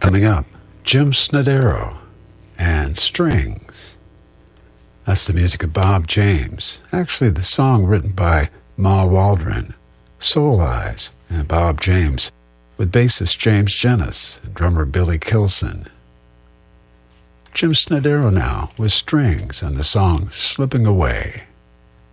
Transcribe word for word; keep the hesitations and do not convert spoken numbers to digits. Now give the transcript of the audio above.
Coming up, Jim Snodero and Strings. That's the music of Bob James. Actually, the song written by Ma Waldron, Soul Eyes, and Bob James, with bassist James Jennis and drummer Billy Kilson. Jim Snodero now with Strings and the song Slipping Away.